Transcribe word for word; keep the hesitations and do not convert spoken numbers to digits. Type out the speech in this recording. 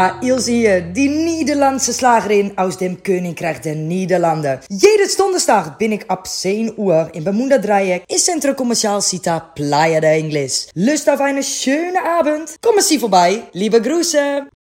Ah, Ilse hier, die Nederlandse Slagerin aus dem Königreich der Niederlanden. Jede Donderstag bin ich ab zehn Uhr im Bermuda Dreieck im Centro Comercial Cita Playa de Ingles. Lust auf eine schöne Abend? Kommen Sie vorbei. Liebe Grüße.